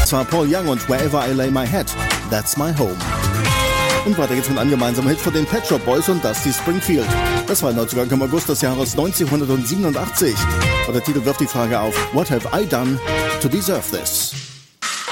Das war Paul Young und Wherever I Lay My Head, That's My Home. Und weiter geht's mit einem gemeinsamen Hit von den Pet Shop Boys und Dusty Springfield. Das war ein Neuzugang im August des Jahres 1987. Und der Titel wirft die Frage auf, What have I done to deserve this?